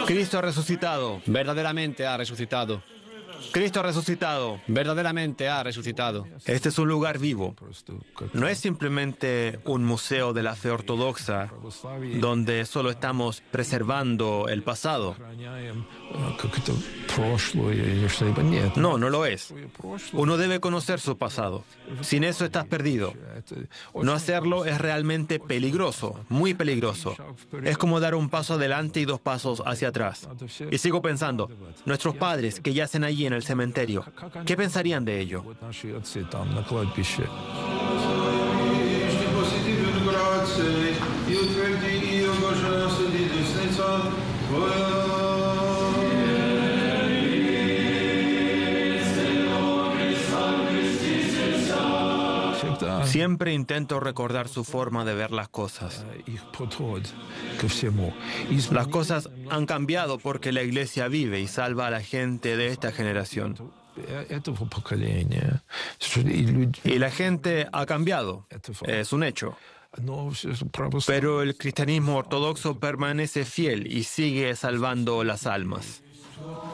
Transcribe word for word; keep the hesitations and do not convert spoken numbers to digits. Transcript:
Cristo ha resucitado. Verdaderamente ha resucitado. Cristo ha resucitado. Verdaderamente ha resucitado. Este es un lugar vivo. No es simplemente un museo de la fe ortodoxa donde solo estamos preservando el pasado. No, no lo es. Uno debe conocer su pasado. Sin eso estás perdido. No hacerlo es realmente peligroso, muy peligroso. Es como dar un paso adelante y dos pasos hacia atrás. Y sigo pensando, nuestros padres que yacen allí en el cementerio, ¿qué pensarían de ello? Siempre intento recordar su forma de ver las cosas. Las cosas han cambiado porque la Iglesia vive y salva a la gente de esta generación. Y la gente ha cambiado, es un hecho. Pero el cristianismo ortodoxo permanece fiel y sigue salvando las almas.